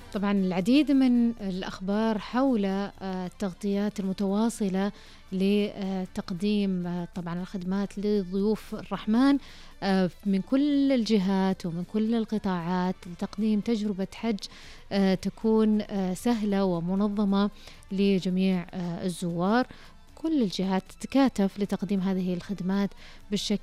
طبعا العديد من الأخبار حول التغطيات المتواصلة لتقديم طبعا الخدمات لضيوف الرحمن من كل الجهات ومن كل القطاعات لتقديم تجربة حج تكون سهلة ومنظمة لجميع الزوار. كل الجهات تتكاتف لتقديم هذه الخدمات بالشكل